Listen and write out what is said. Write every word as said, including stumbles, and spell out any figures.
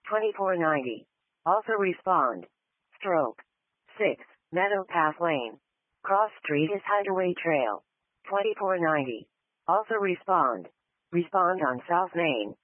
twenty-four ninety. Also respond. Stroke. six. Meadow Path Lane. Cross Street is Hideaway Trail. twenty-four ninety. Also respond. Respond on South Main.